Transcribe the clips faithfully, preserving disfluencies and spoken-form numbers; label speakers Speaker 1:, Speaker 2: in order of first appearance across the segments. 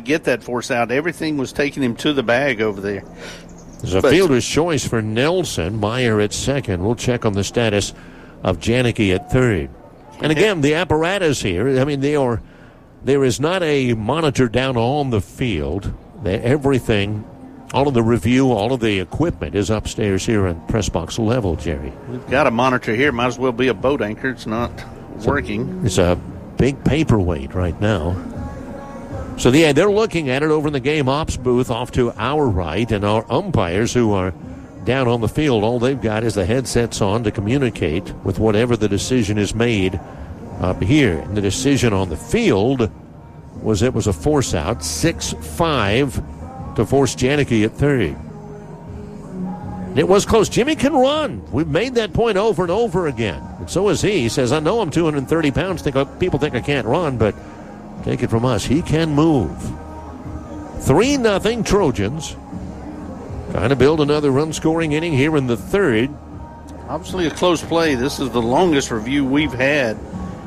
Speaker 1: get that force out. Everything was taking him to the bag over there.
Speaker 2: There's a but, fielder's choice for Nelson. Meyer at second. We'll check on the status of Janicki at third. And again, the apparatus here, I mean, they are, there is not a monitor down on the field. They, everything, all of the review, all of the equipment is upstairs here on press box level, Jerry.
Speaker 1: We've got a monitor here. Might as well be a boat anchor. It's not
Speaker 2: it's
Speaker 1: working.
Speaker 2: A, it's a big paperweight right now. So, yeah, they're looking at it over in the game ops booth off to our right, and our umpires who are down on the field, all they've got is the headsets on to communicate with whatever the decision is made up here. And the decision on the field was it was a force out, six five to force Janicki at third. It was close. Jimmy can run. We've made that point over and over again. And so is he. He says, I know I'm two hundred thirty pounds. Think people think I can't run, but take it from us, he can move. three nothing Trojans. Trying to build another run-scoring inning here in the third.
Speaker 1: Obviously a close play. This is the longest review we've had.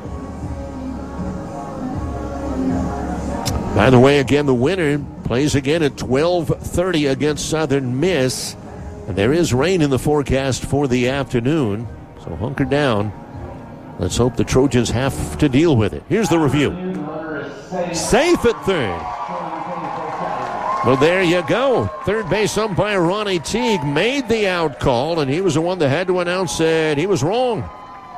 Speaker 2: By the way, again, the winner plays again at twelve thirty against Southern Miss. And there is rain in the forecast for the afternoon. So hunker down. Let's hope the Trojans have to deal with it. Here's the review. Safe at third. Well, there you go. Third base umpire Ronnie Teague made the out call, and he was the one that had to announce that he was wrong.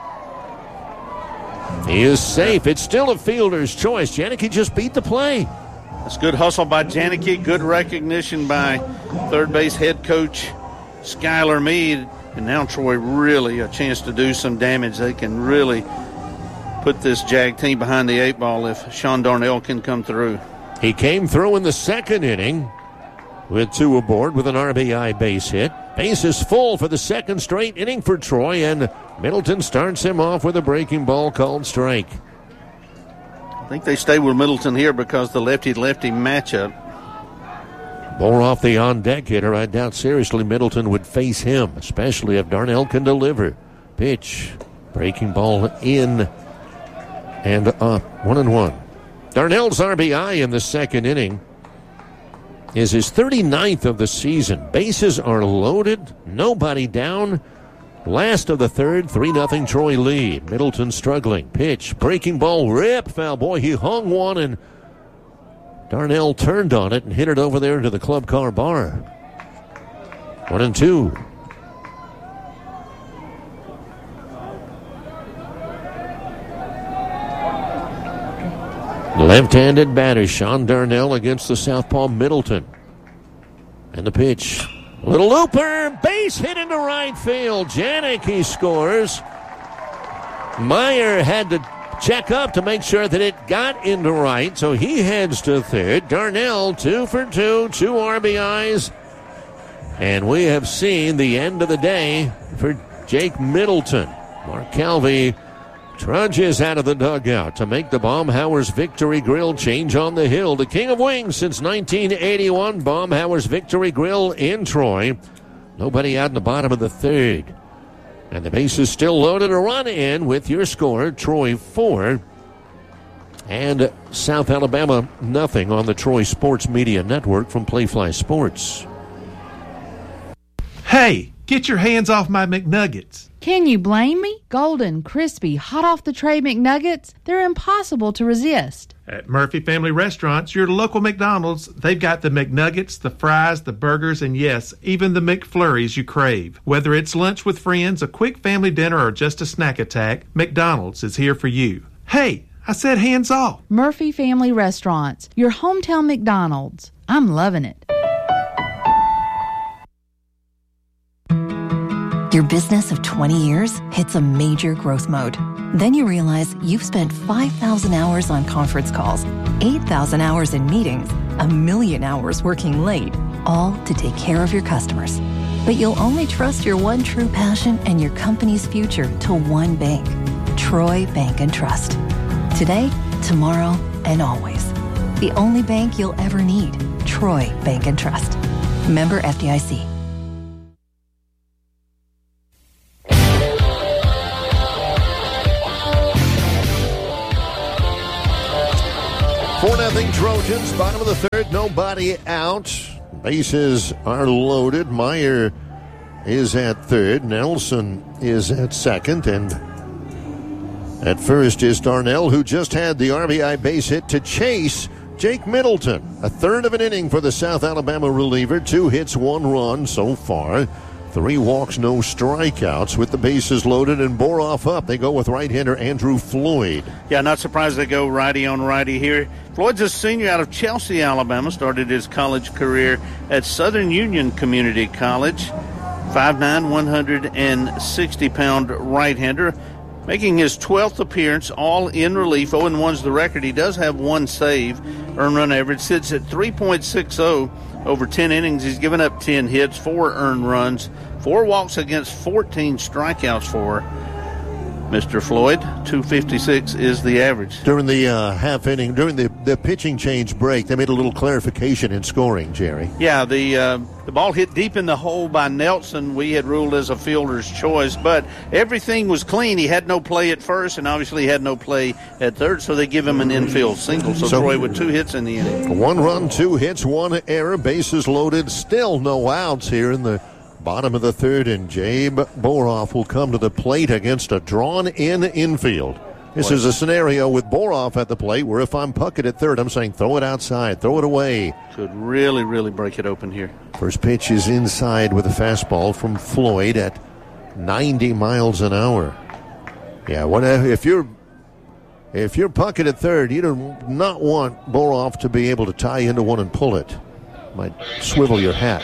Speaker 2: He is safe. It's still a fielder's choice. Janicki just beat the play.
Speaker 1: That's good hustle by Janicki. Good recognition by third base head coach Skylar Meade. And now Troy really a chance to do some damage. They can really put this Jag team behind the eight ball if Sean Darnell can come through.
Speaker 2: He came through in the second inning with two aboard with an R B I base hit. Base is full for the second straight inning for Troy, and Middleton starts him off with a breaking ball called strike.
Speaker 1: I think they stay with Middleton here because the lefty-lefty matchup.
Speaker 2: More off the on-deck hitter. I doubt seriously Middleton would face him, especially if Darnell can deliver. Pitch, breaking ball in and up, one and one. Darnell's R B I in the second inning is his thirty-ninth of the season. Bases are loaded, nobody down. Last of the third, three nothing Troy lead. Middleton struggling. Pitch, breaking ball, rip, foul. Boy, he hung one, and Darnell turned on it and hit it over there into the club car bar. One and two. Left-handed batter Sean Darnell against the southpaw Middleton. And the pitch. Little looper. Base hit into right field. Janicki scores. Meyer had to check up to make sure that it got into right, so he heads to third. Darnell, two for two, two R B Is. And we have seen the end of the day for Jake Middleton. Mark Calvey trudges out of the dugout to make the Baumhauer's Victory Grill change on the hill. The King of Wings since nineteen eighty-one, Baumhauer's Victory Grill in Troy. Nobody out in the bottom of the third. And the base is still loaded. A run in with your score, Troy four and South Alabama nothing on the Troy Sports Media Network from Playfly Sports.
Speaker 3: Hey, get your hands off my McNuggets.
Speaker 4: Can you blame me? Golden, crispy, hot off the tray McNuggets, they're impossible to resist.
Speaker 3: At Murphy Family Restaurants, your local McDonald's, they've got the McNuggets, the fries, the burgers, and yes, even the McFlurries you crave. Whether it's lunch with friends, a quick family dinner, or just a snack attack, McDonald's is here for you. Hey, I said hands off.
Speaker 4: Murphy Family Restaurants, your hometown McDonald's. I'm loving it.
Speaker 5: Your business of twenty years hits a major growth mode. Then you realize you've spent five thousand hours on conference calls, eight thousand hours in meetings, a million hours working late, all to take care of your customers. But you'll only trust your one true passion and your company's future to one bank, Troy Bank and Trust. Today, tomorrow, and always. The only bank you'll ever need, Troy Bank and Trust. Member F D I C.
Speaker 2: four nothing Trojans. Bottom of the third, nobody out. Bases are loaded. Meyer is at third. Nelson is at second. And at first is Darnell, who just had the R B I base hit to chase Jake Middleton. A third of an inning for the South Alabama reliever. Two hits, one run so far. Three walks, no strikeouts with the bases loaded and Boroff up. They go with right-hander Andrew Floyd.
Speaker 1: Yeah, not surprised they go righty on righty here. Floyd's a senior out of Chelsea, Alabama. Started his college career at Southern Union Community College. five nine, one hundred sixty pound right-hander. Making his twelfth appearance, all in relief. oh and one's the record. He does have one save. Earned run average sits at three point six oh over ten innings. He's given up ten hits, four earned runs, four walks against fourteen strikeouts for Mister Floyd. two fifty-six is the average.
Speaker 2: During the uh, half inning, during the, the pitching change break, they made a little clarification in scoring, Jerry.
Speaker 1: Yeah, the uh, the ball hit deep in the hole by Nelson. We had ruled as a fielder's choice, but everything was clean. He had no play at first, and obviously had no play at third, so they give him an infield single. So, so Troy with two hits in the inning.
Speaker 2: One run, two hits, one error, bases loaded. Still no outs here in the bottom of the third, and Jabe Boroff will come to the plate against a drawn-in infield. This Boy. is a scenario with Boroff at the plate where if I'm Puckett at third, I'm saying throw it outside, throw it away.
Speaker 1: Could really, really break it open here.
Speaker 2: First pitch is inside with a fastball from Floyd at ninety miles an hour. Yeah, what if you're if you're Puckett at third, you do not want Boroff to be able to tie into one and pull it. Might swivel your hat.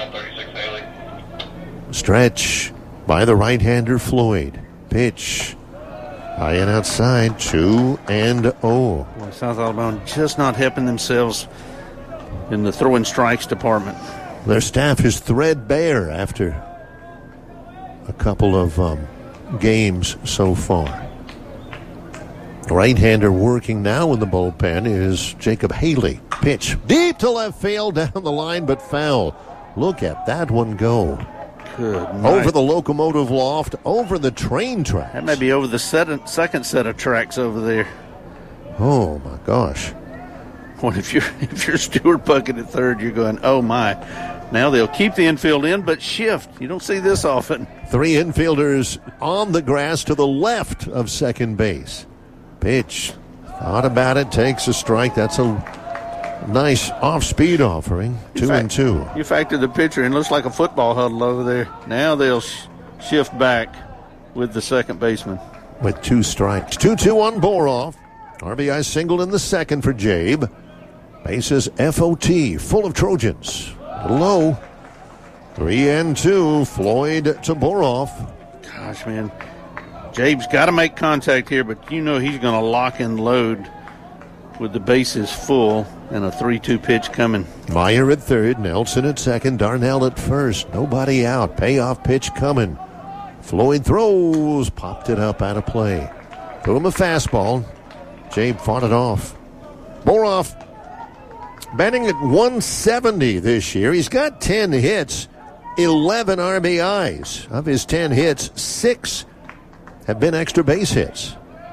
Speaker 2: Stretch by the right-hander Floyd. Pitch high and outside, two and oh.
Speaker 1: Well, South Alabama just not helping themselves in the throwing strikes department.
Speaker 2: Their staff is threadbare after a couple of um, games so far. Right-hander working now in the bullpen is Jacob Haley. Pitch deep to left field, down the line, but foul. Look at that one go.
Speaker 1: Good night.
Speaker 2: Over the locomotive loft, over the train tracks.
Speaker 1: That may be over the set, second set of tracks over there.
Speaker 2: Oh, my gosh.
Speaker 1: Well, if you're, if you're Stuart Puckett at third, you're going, oh, my. Now they'll keep the infield in, but shift. You don't see this often.
Speaker 2: Three infielders on the grass to the left of second base. Pitch. Thought about it, takes a strike. That's a nice off-speed offering. Two fact, and two.
Speaker 1: You factor the pitcher in. Looks like a football huddle over there. Now they'll sh- shift back with the second baseman.
Speaker 2: With two strikes. two two on Boroff. R B I single in the second for Jabe. Bases F O T, full of Trojans. Low. Three and two. Floyd to Boroff.
Speaker 1: Gosh, man. Jabe's got to make contact here, but you know he's going to lock and load with the bases full and a three two pitch coming.
Speaker 2: Meyer at third, Nelson at second, Darnell at first. Nobody out. Payoff pitch coming. Floyd throws. Popped it up out of play. Threw him a fastball. Jabe fought it off. Boroff batting at one seventy this year. He's got ten hits, eleven R B Is. Of his ten hits, six have been extra base hits.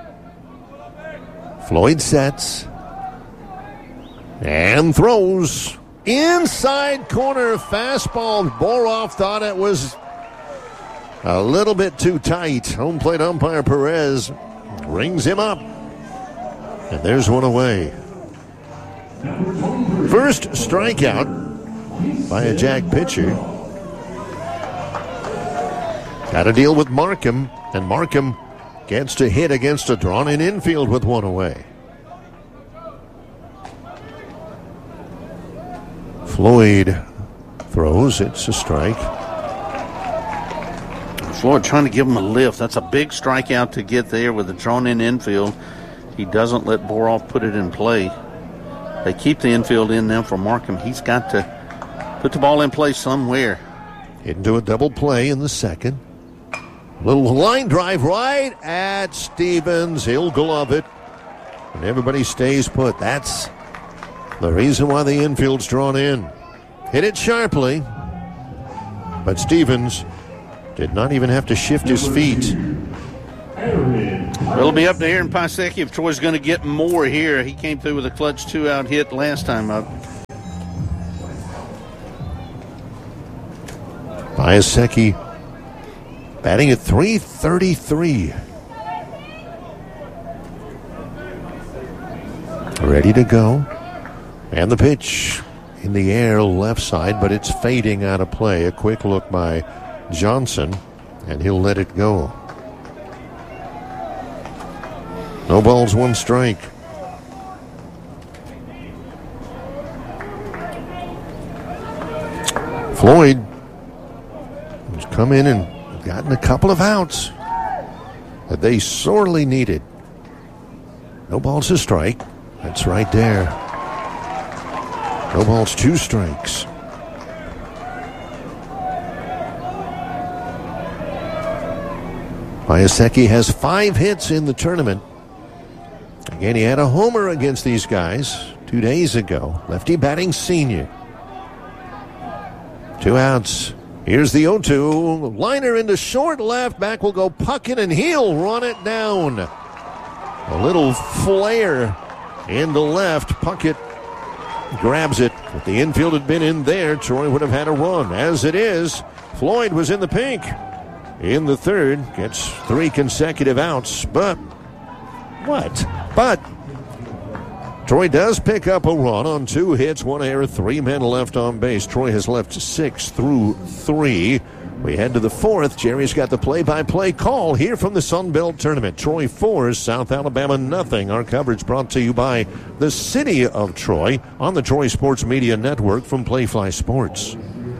Speaker 2: Floyd sets and throws. Inside corner fastball. Boroff thought it was a little bit too tight. Home plate umpire Perez rings him up. And there's one away. First strikeout by a Jack pitcher. Got to deal with Markham, and Markham gets to hit against a drawn-in infield with one away. Floyd throws. It's a strike.
Speaker 1: Floyd trying to give him a lift. That's a big strikeout to get there with a drawn-in infield. He doesn't let Boroff put it in play. They keep the infield in now for Markham. He's got to put the ball in play somewhere.
Speaker 2: Into a double play in the second. Little line drive right at Stevens. He'll glove it. And everybody stays put. That's the reason why the infield's drawn in. Hit it sharply. But Stevens did not even have to shift his feet.
Speaker 1: It'll be up to Aaron Pisecki if Troy's going to get more here. He came through with a clutch two-out hit last time up.
Speaker 2: Pisecki batting at three thirty-three. Ready to go. And the pitch in the air left side, but it's fading out of play. A quick look by Johnson, and he'll let it go. No balls, one strike. Floyd has come in and gotten a couple of outs that they sorely needed. No balls, a strike. That's right there. No balls, two strikes. Pisecki has five hits in the tournament. Again, he had a homer against these guys two days ago. Lefty batting senior. Two outs. Here's the oh two. Liner into short left. Back will go Puckett, and he'll run it down. A little flare into left. Puckett grabs it. If the infield had been in there, Troy would have had a run. As it is, Floyd was in the pink in the third. Gets three consecutive outs. But what? But Troy does pick up a run on two hits, one error, three men left on base. Troy has left six through three. We head to the fourth. Jerry's got the play-by-play call here from the Sun Belt Tournament. Troy four, South Alabama nothing. Our coverage brought to you by the City of Troy on the Troy Sports Media Network from Playfly Sports.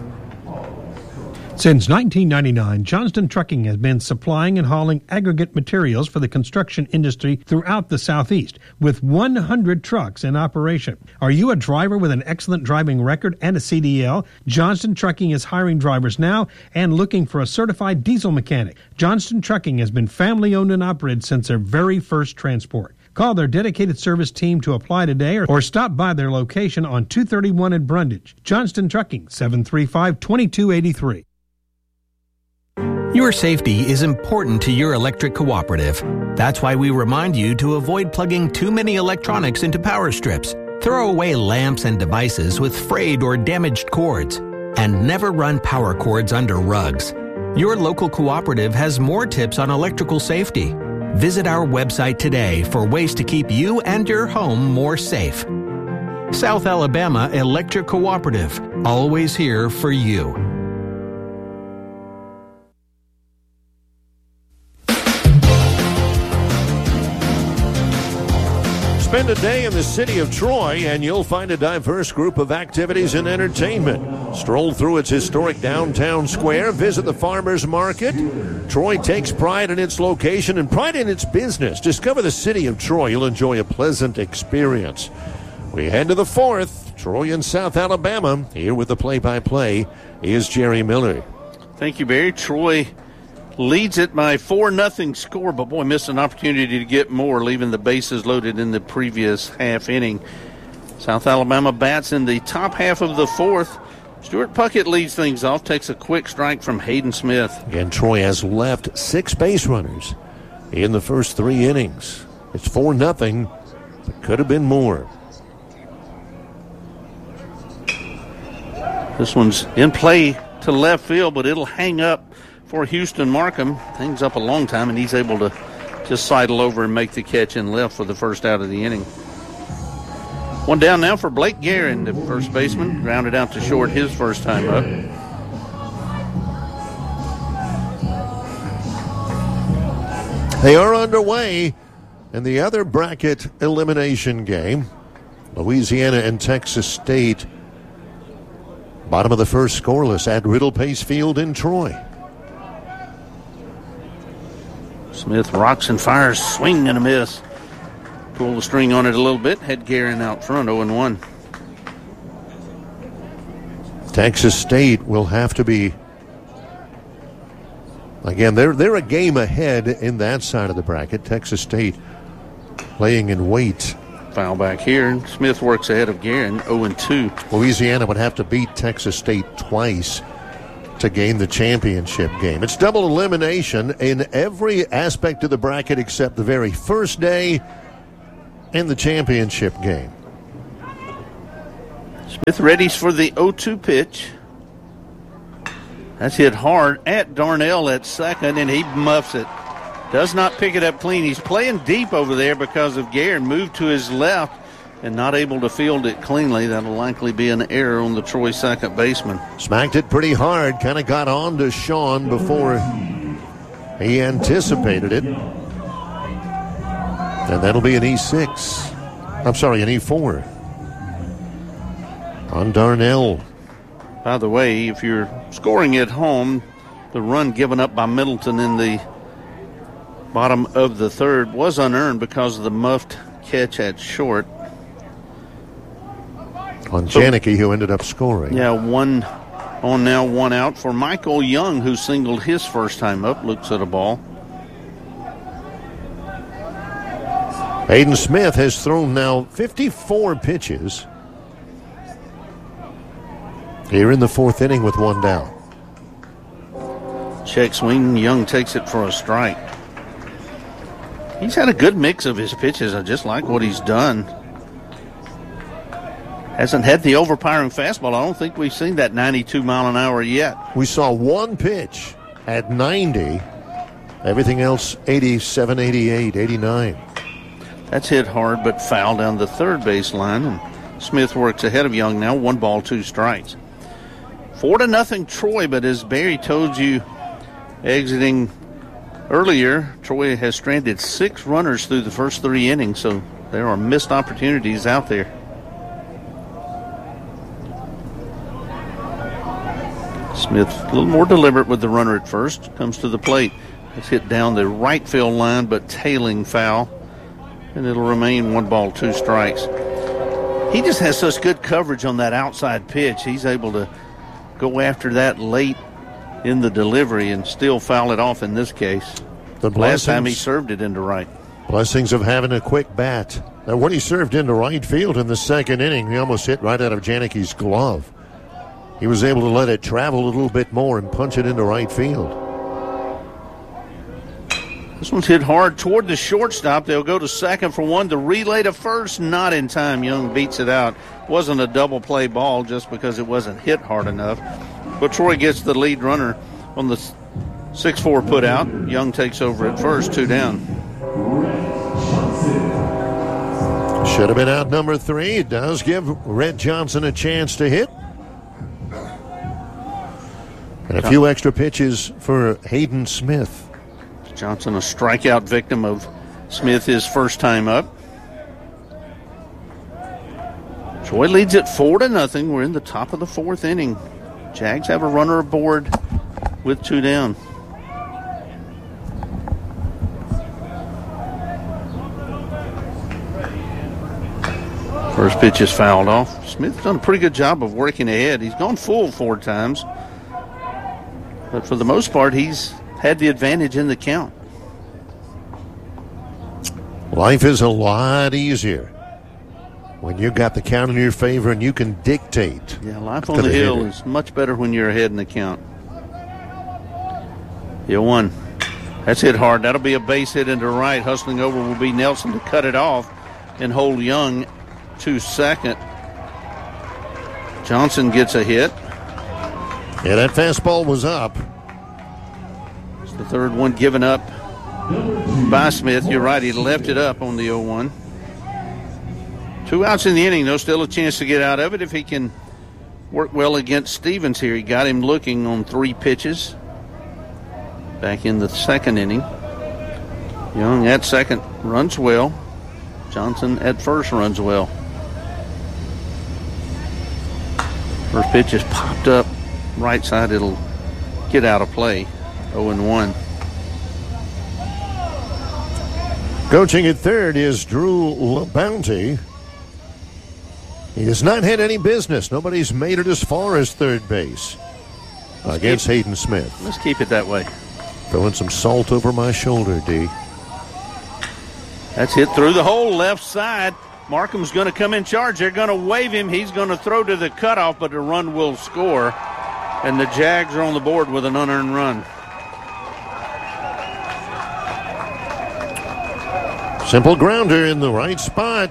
Speaker 6: Since nineteen ninety-nine, Johnston Trucking has been supplying and hauling aggregate materials for the construction industry throughout the Southeast, with one hundred trucks in operation. Are you a driver with an excellent driving record and a C D L? Johnston Trucking is hiring drivers now and looking for a certified diesel mechanic. Johnston Trucking has been family-owned and operated since their very first transport. Call their dedicated service team to apply today or, or stop by their location on two thirty-one in Brundage. Johnston Trucking, seven three five, two two eight three.
Speaker 7: Your safety is important to your electric cooperative. That's why we remind you to avoid plugging too many electronics into power strips. Throw away lamps and devices with frayed or damaged cords. And never run power cords under rugs. Your local cooperative has more tips on electrical safety. Visit our website today for ways to keep you and your home more safe. South Alabama Electric Cooperative, always here for you.
Speaker 2: Spend a day in the city of Troy and you'll find a diverse group of activities and entertainment. Stroll through its historic downtown square, visit the farmers market. Troy takes pride in its location and pride in its business. Discover the city of Troy. You'll enjoy a pleasant experience. We head to the fourth. Troy and South Alabama. Here with the play-by-play is Jerry Miller.
Speaker 1: Thank you, Barry. Troy leads it by four nothing score, but boy, missed an opportunity to get more, leaving the bases loaded in the previous half inning. South Alabama bats in the top half of the fourth. Stuart Puckett leads things off, takes a quick strike from Hayden Smith.
Speaker 2: And Troy has left six base runners in the first three innings. It's four nothing, but could have been more.
Speaker 1: This one's in play to left field, but it'll hang up for Houston Markham. Hangs up a long time, and he's able to just sidle over and make the catch in left for the first out of the inning. One down now for Blake Guerin, the first baseman. Grounded out to short his first time up.
Speaker 2: They are underway in the other bracket elimination game. Louisiana and Texas State. Bottom of the first scoreless at Riddle Pace Field in Troy.
Speaker 1: Smith rocks and fires, swing and a miss. Pull the string on it a little bit. Had Guerin out front, oh and one.
Speaker 2: Texas State will have to be, again, they're, they're a game ahead in that side of the bracket. Texas State playing in weight.
Speaker 1: Foul back here. Smith works ahead of Guerin, oh and two.
Speaker 2: Louisiana would have to beat Texas State twice
Speaker 8: to gain the championship game. It's double elimination in every aspect of the bracket except the very first day and the championship game.
Speaker 1: Smith readies for the oh two pitch. That's hit hard at Darnell at second, and he muffs it. Does not pick it up clean. He's playing deep over there because of Gare, moved to his left and not able to field it cleanly. That'll likely be an error on the Troy second baseman.
Speaker 8: Smacked it pretty hard, kind of got on to Sean before he anticipated it. And that'll be an E six. I'm sorry, an E four. On Darnell.
Speaker 1: By the way, if you're scoring at home, the run given up by Middleton in the bottom of the third was unearned because of the muffed catch at short.
Speaker 8: On Janicki, who ended up scoring.
Speaker 1: Yeah, one on now, one out for Michael Young, who singled his first time up. Looks at a ball.
Speaker 8: Hayden Smith has thrown now fifty-four pitches here in the fourth inning with one down.
Speaker 1: Check swing. Young takes it for a strike. He's had a good mix of his pitches. I just like what he's done. Hasn't had the overpowering fastball. I don't think we've seen that ninety-two mile an hour yet.
Speaker 8: We saw one pitch at ninety. Everything else eighty-seven, eighty-eight, eighty-nine.
Speaker 1: That's hit hard but foul down the third base line. And Smith works ahead of Young now. One ball, two strikes. Four to nothing Troy, but as Barry told you exiting earlier, Troy has stranded six runners through the first three innings, so there are missed opportunities out there. Smith a little more deliberate with the runner at first. Comes to the plate. It's hit down the right field line, but tailing foul. And it'll remain one ball, two strikes. He just has such good coverage on that outside pitch. He's able to go after that late in the delivery and still foul it off in this case.
Speaker 8: The
Speaker 1: last time he served it into right.
Speaker 8: Blessings of having a quick bat. Now, when he served into right field in the second inning, he almost hit right out of Janicki's glove. He was able to let it travel a little bit more and punch it into right field.
Speaker 1: This one's hit hard toward the shortstop. They'll go to second for one. The relay to first, not in time. Young beats it out. Wasn't a double play ball just because it wasn't hit hard enough. But Troy gets the lead runner on the six four put out. Young takes over at first, two down.
Speaker 8: Should have been out number three. It does give Red Johnson a chance to hit. And a few extra pitches for Hayden Smith.
Speaker 1: Johnson, a strikeout victim of Smith his first time up. Troy leads it four to nothing. We're in the top of the fourth inning. Jags have a runner aboard with two down. First pitch is fouled off. Smith's done a pretty good job of working ahead. He's gone full four times. But for the most part, he's had the advantage in the count.
Speaker 8: Life is a lot easier when you've got the count in your favor and you can dictate.
Speaker 1: Yeah, life on the hill hitter. Is much better when you're ahead in the count. Yeah, one. That's hit hard. That'll be a base hit into right. Hustling over will be Nelson to cut it off and hold Young to second. Johnson gets a hit.
Speaker 8: Yeah, that fastball was up.
Speaker 1: It's the third one given up by Smith. You're right, he left it up on the oh one. Two outs in the inning, though. Still a chance to get out of it if he can work well against Stevens here. He got him looking on three pitches back in the second inning. Young at second runs well. Johnson at first runs well. First pitch is popped up right side. It'll get out of play. oh and one.
Speaker 8: Coaching at third is Drew LaBounty. He has not had any business. Nobody's made it as far as third base let's against keep, Hayden Smith.
Speaker 1: Let's keep it that way.
Speaker 8: Throwing some salt over my shoulder, D.
Speaker 1: That's hit through the hole left side. Markham's going to come in charge. They're going to wave him. He's going to throw to the cutoff, but the run will score. and the Jags are on the board with an unearned run.
Speaker 8: Simple grounder in the right spot.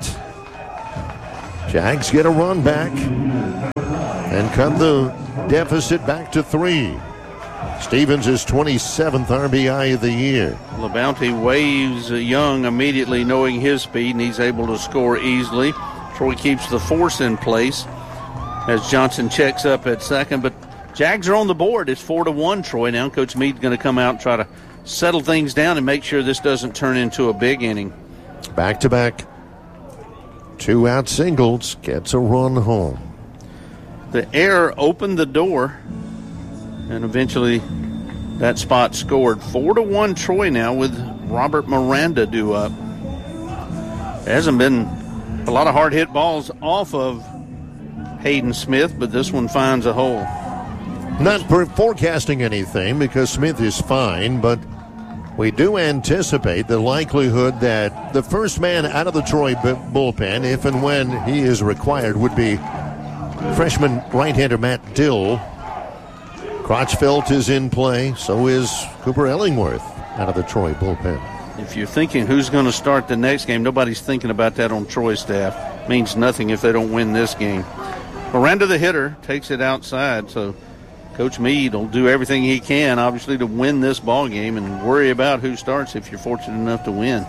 Speaker 8: Jags get a run back and cut the deficit back to three. Stevens is twenty-seventh R B I of the year.
Speaker 1: LaBounty waves Young immediately, knowing his speed, and he's able to score easily. Troy keeps the force in place as Johnson checks up at second, but Jags are on the board. It's four to one, Troy. Now Coach Meade's going to come out and try to settle things down and make sure this doesn't turn into a big inning.
Speaker 8: Back-to-back two-out singles, gets a run home.
Speaker 1: The error opened the door, and eventually that spot scored. Four to one Troy now with Robert Miranda due up. There hasn't been a lot of hard hit balls off of Hayden Smith, but this one finds a hole.
Speaker 8: Not forecasting anything because Smith is fine, but we do anticipate the likelihood that the first man out of the Troy bullpen, if and when he is required, would be freshman right-hander Matt Dill. Crotchfeld is in play, so is Cooper Ellingworth out of the Troy bullpen.
Speaker 1: If you're thinking who's going to start the next game, nobody's thinking about that on Troy's staff. Means nothing if they don't win this game. Miranda, the hitter, takes it outside, so Coach Meade will do everything he can, obviously, to win this ball game and worry about who starts if you're fortunate enough to win.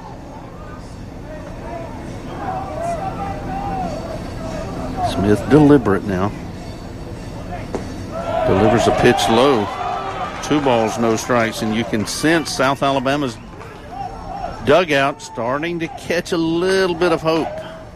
Speaker 1: Smith deliberate now. Delivers a pitch low. Two balls, no strikes, and you can sense South Alabama's dugout starting to catch a little bit of hope.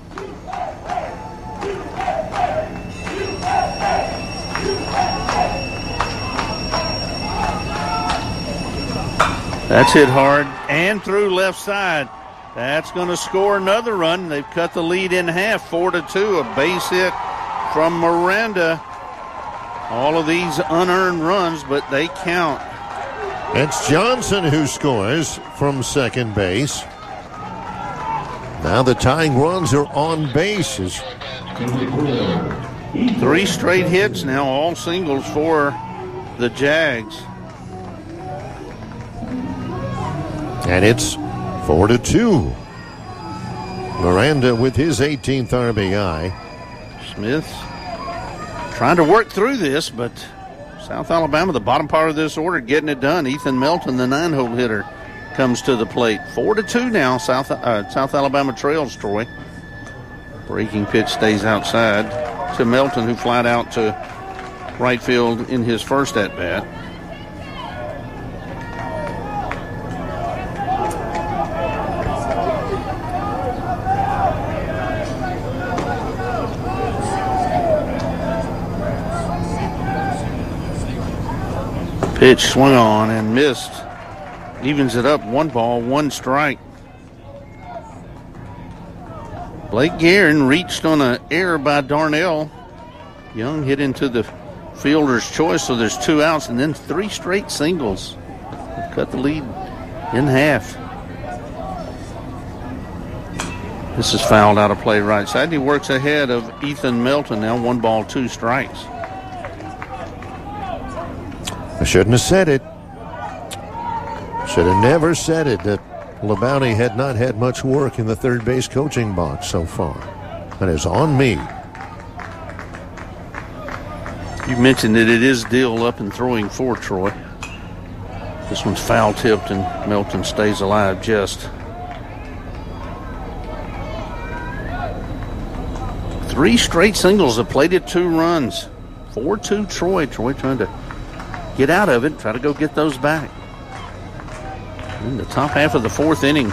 Speaker 1: That's hit hard and through left side. That's going to score another run. They've cut the lead in half, four to two. A base hit from Miranda. All of these unearned runs, but they count.
Speaker 8: It's Johnson who scores from second base. Now the tying runs are on bases.
Speaker 1: Three straight hits now, all singles for the Jags.
Speaker 8: And it's four to two. Miranda with his eighteenth R B I.
Speaker 1: Smith trying to work through this, but South Alabama, the bottom part of this order, getting it done. Ethan Melton, the nine-hole hitter, comes to the plate. Four to two now. South uh, South Alabama trails Troy. Breaking pitch stays outside to Melton, who flied out to right field in his first at bat. Pitch swung on and missed. Evens it up, one ball, one strike. Blake Guerin reached on an error by Darnell. Young hit into the fielder's choice, so there's two outs and then three straight singles. Cut the lead in half. This is fouled out of play right side. He works ahead of Ethan Melton now, one ball, two strikes.
Speaker 8: I shouldn't have said it. Should have never said it that LaBounty had not had much work in the third base coaching box so far. That is on me.
Speaker 1: You mentioned that it is Dill up and throwing for Troy. This one's foul tipped and Melton stays alive just. Three straight singles have plated two runs. four two Troy. Troy trying to get out of it, try to go get those back. In the top half of the fourth inning.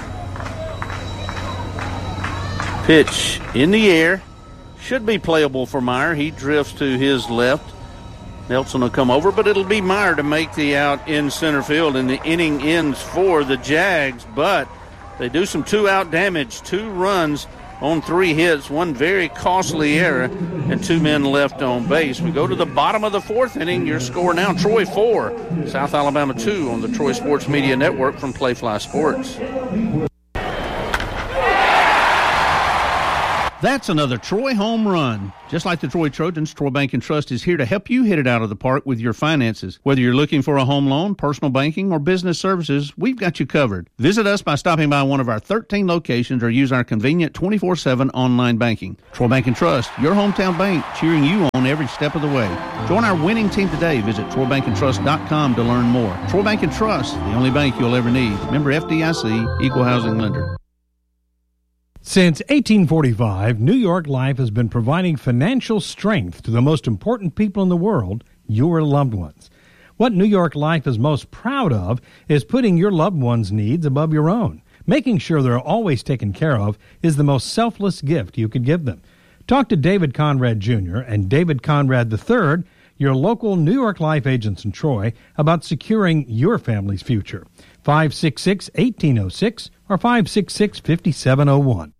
Speaker 1: Pitch in the air. Should be playable for Meyer. He drifts to his left. Nelson will come over, but it'll be Meyer to make the out in center field. And the inning ends for the Jags, but they do some two-out damage. Two runs on three hits, one very costly error, and two men left on base. We go to the bottom of the fourth inning. Your score now, Troy four, South Alabama two on the Troy Sports Media Network from Playfly Sports.
Speaker 9: That's another Troy home run. Just like the Troy Trojans, Troy Bank and Trust is here to help you hit it out of the park with your finances. Whether you're looking for a home loan, personal banking, or business services, we've got you covered. Visit us by stopping by one of our thirteen locations or use our convenient twenty-four seven online banking. Troy Bank and Trust, your hometown bank, cheering you on every step of the way. Join our winning team today. Visit troy bank and trust dot com to learn more. Troy Bank and Trust, the only bank you'll ever need. Member F D I C, Equal Housing Lender.
Speaker 6: Since eighteen forty-five, New York Life has been providing financial strength to the most important people in the world, your loved ones. What New York Life is most proud of is putting your loved ones' needs above your own. Making sure they're always taken care of is the most selfless gift you could give them. Talk to David Conrad Junior and David Conrad the third, your local New York Life agents in Troy, about securing your family's future. five six six, one eight zero six or five six six, five seven zero one.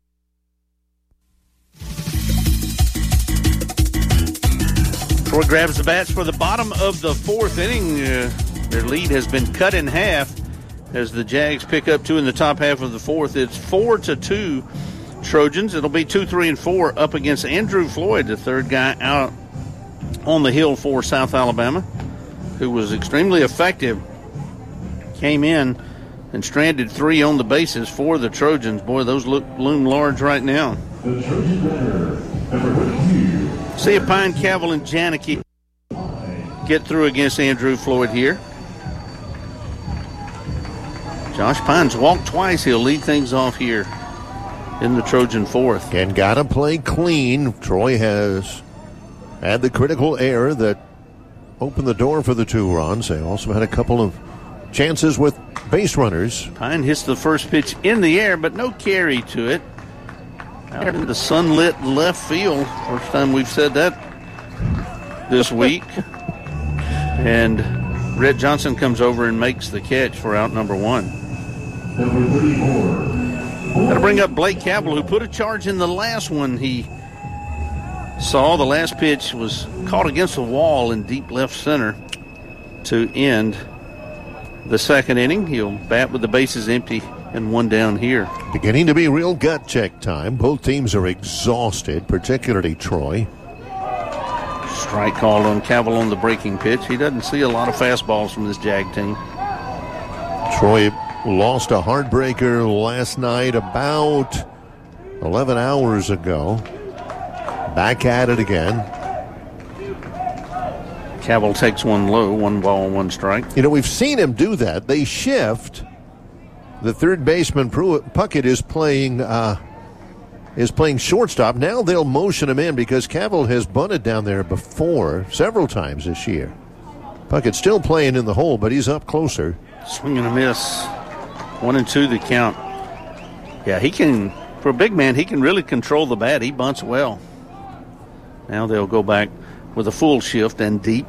Speaker 1: Troy grabs the bats for the bottom of the fourth inning. Uh, their lead has been cut in half as the Jags pick up two in the top half of the fourth. It's four to two Trojans. It'll be two, three, and four up against Andrew Floyd, the third guy out on the hill for South Alabama, who was extremely effective. Came in and stranded three on the bases for the Trojans. Boy, those look loom large right now.
Speaker 10: The Trojan batter, number twenty-two.
Speaker 1: See if Pine, Cavill, and Janicki get through against Andrew Floyd here. Josh Pine's walked twice. He'll lead things off here in the Trojan fourth.
Speaker 8: And got to play clean. Troy has had the critical error that opened the door for the two runs. They also had a couple of chances with base runners.
Speaker 1: Pine hits the first pitch in the air, but no carry to it. Out in the sunlit left field. First time we've said that this week. And Rhett Johnson comes over and makes the catch for out number one.
Speaker 10: Number thirty-four.
Speaker 1: Got to bring up Blake Cavill, who put a charge in the last one he saw. The last pitch was caught against the wall in deep left center to end the second inning. He'll bat with the bases empty and one down here.
Speaker 8: Beginning to be real gut check time. Both teams are exhausted, particularly Troy.
Speaker 1: Strike called on Cavill on the breaking pitch. He doesn't see a lot of fastballs from this Jag team.
Speaker 8: Troy lost a heartbreaker last night about eleven hours ago. Back at it again.
Speaker 1: Cavill takes one low, one ball, one strike.
Speaker 8: You know, we've seen him do that. They shift. The third baseman, Puckett, is playing uh, is playing shortstop. Now they'll motion him in because Cavill has bunted down there before several times this year. Puckett still playing in the hole, but he's up closer.
Speaker 1: Swing and a miss. One and two the count. Yeah, he can, for a big man, he can really control the bat. He bunts well. Now they'll go back with a full shift and deep.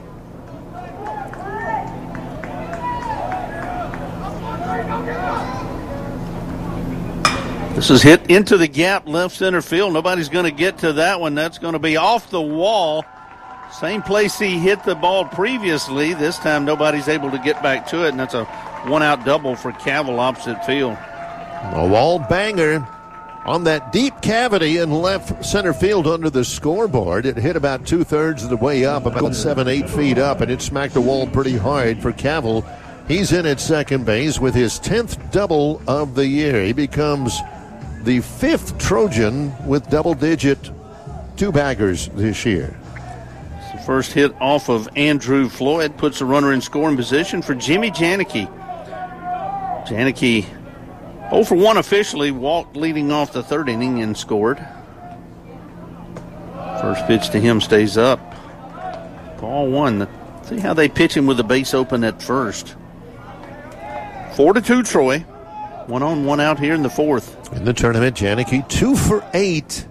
Speaker 1: This is hit into the gap, left center field. Nobody's going to get to that one. That's going to be off the wall. Same place he hit the ball previously. This time nobody's able to get back to it, and that's a one-out double for Cavill opposite field.
Speaker 8: A wall banger on that deep cavity in left center field under the scoreboard. It hit about two-thirds of the way up, about seven, eight feet up, and it smacked the wall pretty hard for Cavill. He's in at second base with his tenth double of the year. He becomes the fifth Trojan with double-digit two-baggers this year.
Speaker 1: It's the first hit off of Andrew Floyd puts a runner in scoring position for Jimmy Janicki. Janicki oh for one officially, walked leading off the third inning and scored. First pitch to him stays up. Ball one. See how they pitch him with the base open at first. Four to two, Troy. One on, one out here in the fourth.
Speaker 8: In the tournament, Janicki two for eight.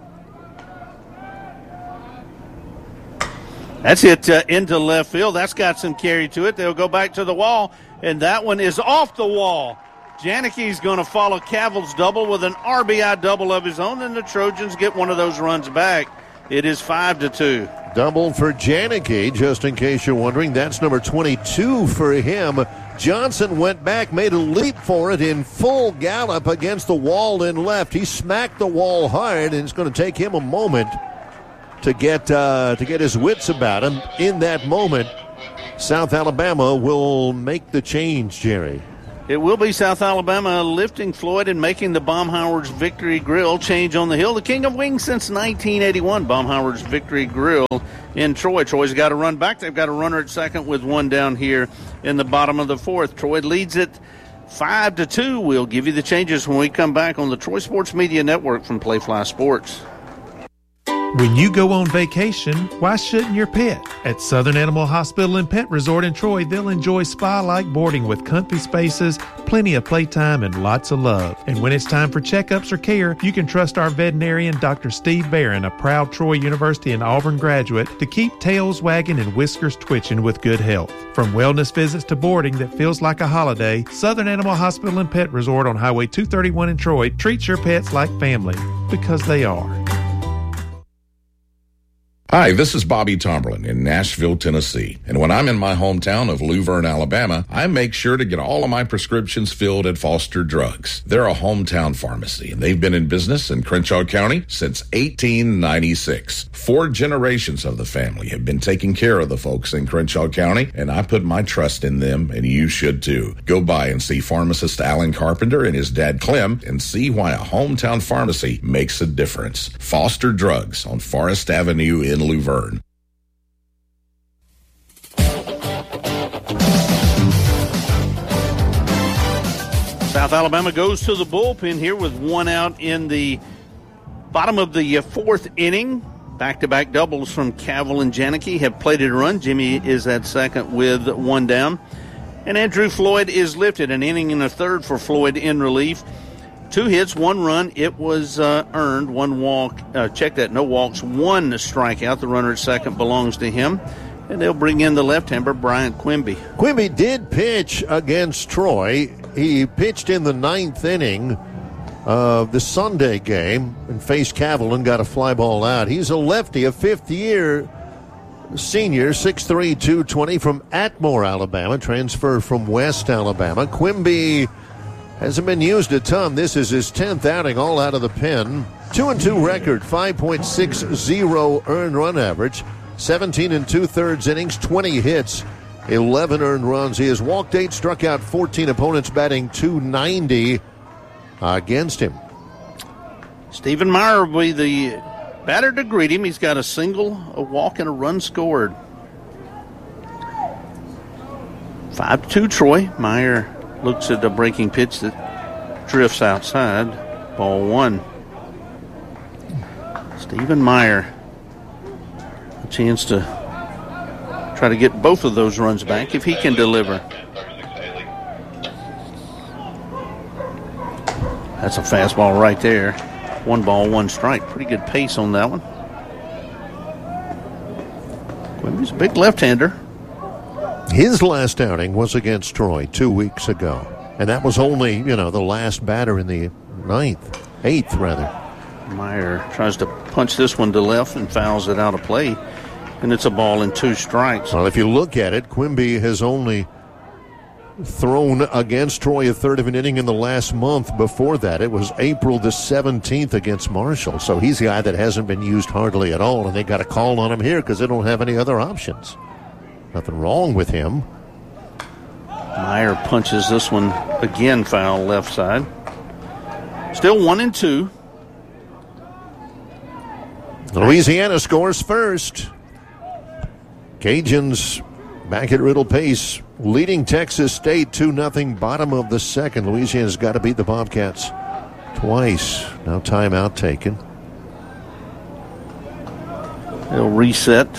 Speaker 1: That's hit uh, into left field. That's got some carry to it. They'll go back to the wall, and that one is off the wall. Janicki's going to follow Cavill's double with an R B I double of his own, and the Trojans get one of those runs back. It is five to two.
Speaker 8: Double for Janicki, just in case you're wondering. That's number twenty-two for him. Johnson went back, made a leap for it in full gallop against the wall in left. He smacked the wall hard, and it's going to take him a moment to get uh, to get his wits about him. In that moment, South Alabama will make the change, Jerry.
Speaker 1: It will be South Alabama lifting Floyd and making the Baumhower's Victory Grill change on the hill. The king of wings since nineteen eighty-one, Baumhower's Victory Grill in Troy. Troy's got to run back. They've got a runner at second with one down here in the bottom of the fourth. Troy leads it five to two. We'll give you the changes when we come back on the Troy Sports Media Network from Playfly Sports.
Speaker 3: When you go on vacation, why shouldn't your pet? At Southern Animal Hospital and Pet Resort in Troy, they'll enjoy spa-like boarding with comfy spaces, plenty of playtime, and lots of love. And when it's time for checkups or care, you can trust our veterinarian, Doctor Steve Barron, a proud Troy University and Auburn graduate, to keep tails wagging and whiskers twitching with good health. From wellness visits to boarding that feels like a holiday, Southern Animal Hospital and Pet Resort on Highway two thirty-one in Troy treats your pets like family, because they are.
Speaker 11: Hi, this is Bobby Tomberlin in Nashville, Tennessee. And when I'm in my hometown of Luverne, Alabama, I make sure to get all of my prescriptions filled at Foster Drugs. They're a hometown pharmacy, and they've been in business in Crenshaw County since eighteen ninety-six. Four generations of the family have been taking care of the folks in Crenshaw County, and I put my trust in them, and you should too. Go by and see pharmacist Alan Carpenter and his dad Clem and see why a hometown pharmacy makes a difference. Foster Drugs on Forest Avenue in Luverne.
Speaker 1: South Alabama goes to the bullpen here with one out in the bottom of the fourth inning. Back-to-back doubles from Cavill and Janicki have plated a run. Jimmy is at second with one down. And Andrew Floyd is lifted. An inning and a third for Floyd in relief. Two hits, one run. It was uh, earned. One walk. Uh, check that. No walks. One strikeout. The runner at second belongs to him. And they'll bring in the left-hander, Bryant Quimby.
Speaker 8: Quimby did pitch against Troy. He pitched in the ninth inning of the Sunday game and faced Cavill and got a fly ball out. He's a lefty, a fifth-year senior, six three, two twenty from Atmore, Alabama, transferred from West Alabama. Quimby hasn't been used a ton. This is his tenth outing, all out of the pen. Two and two record, five point six oh earned run average, seventeen and two-thirds innings, twenty hits, eleven earned runs. He has walked eight, struck out fourteen opponents, batting two ninety against him.
Speaker 1: Stephen Meyer will be the batter to greet him. He's got a single, a walk, and a run scored. five to two Troy. Meyer looks at the breaking pitch that drifts outside. Ball one. Stephen Meyer. A chance to try to get both of those runs back if he can deliver. That's a fastball right there. One ball, one strike. Pretty good pace on that one. Quimby's a big left-hander.
Speaker 8: His last outing was against Troy two weeks ago. And that was only, you know, the last batter in the ninth, eighth, rather.
Speaker 1: Meyer tries to punch this one to left and fouls it out of play. And it's a ball and two strikes.
Speaker 8: Well, if you look at it, Quimby has only thrown against Troy a third of an inning in the last month. Before that, it was April the seventeenth against Marshall. So he's a guy that hasn't been used hardly at all, and they got a call on him here because they don't have any other options. Nothing wrong with him.
Speaker 1: Meyer punches this one again, foul left side. Still one and two.
Speaker 8: Louisiana scores first. Cajuns back at Riddle Pace, leading Texas State two nothing, bottom of the second. Louisiana's got to beat the Bobcats twice. Now timeout taken.
Speaker 1: They'll reset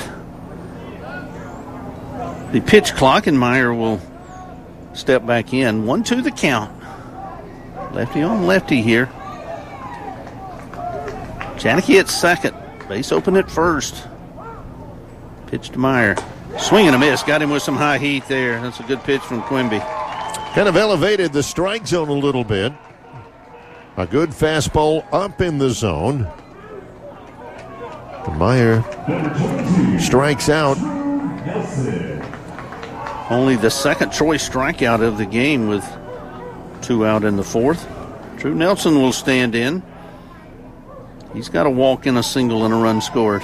Speaker 1: the pitch clock, and Meyer will step back in. One, two, the count. Lefty on lefty here. Janicki at second. Base open at first. Pitch to Meyer. Swing and a miss. Got him with some high heat there. That's a good pitch from Quimby.
Speaker 8: Kind of elevated the strike zone a little bit. A good fastball up in the zone. Meyer strikes out.
Speaker 1: Only the second choice strikeout of the game with two out in the fourth. Drew Nelson will stand in. He's got a walk and a single and a run scored.